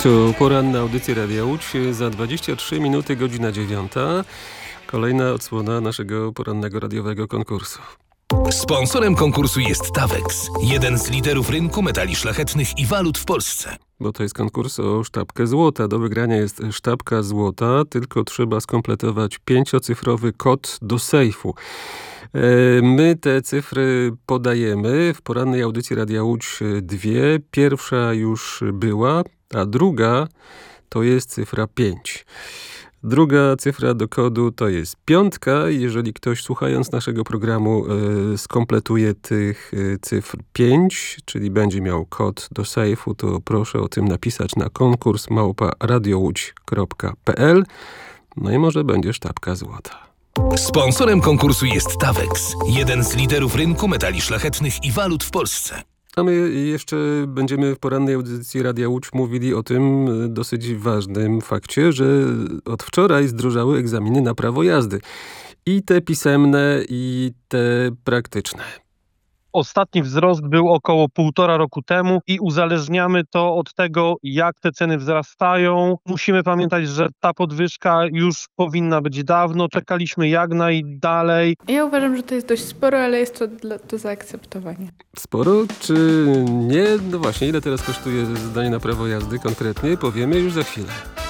Tu poranna audycja Radia Łódź. Za 23 minuty, godzina 9. Kolejna odsłona naszego porannego radiowego konkursu. Sponsorem konkursu jest Tawex, jeden z liderów rynku metali szlachetnych i walut w Polsce. Bo to jest konkurs o sztabkę złota. Do wygrania jest sztabka złota, tylko trzeba skompletować 5-cyfrowy kod do sejfu. My te cyfry podajemy w porannej audycji Radia Łódź 2. Pierwsza już była, a druga to jest cyfra 5. Druga cyfra do kodu to jest 5. Jeżeli ktoś słuchając naszego programu skompletuje tych cyfr 5, czyli będzie miał kod do sejfu, to proszę o tym napisać na konkurs@radiołódź.pl. No i może będzie sztabka złota. Sponsorem konkursu jest Tawex, jeden z liderów rynku metali szlachetnych i walut w Polsce. A my jeszcze będziemy w porannej audycji Radia Łódź mówili o tym dosyć ważnym fakcie, że od wczoraj zdrożały egzaminy na prawo jazdy. I te pisemne, i te praktyczne. Ostatni wzrost był około 1,5 roku temu i uzależniamy to od tego, jak te ceny wzrastają. Musimy pamiętać, że ta podwyżka już powinna być dawno. Czekaliśmy jak najdalej. Ja uważam, że to jest dość sporo, ale jest to do zaakceptowania. Sporo czy nie? No właśnie, ile teraz kosztuje zdanie na prawo jazdy konkretnie? Powiemy już za chwilę.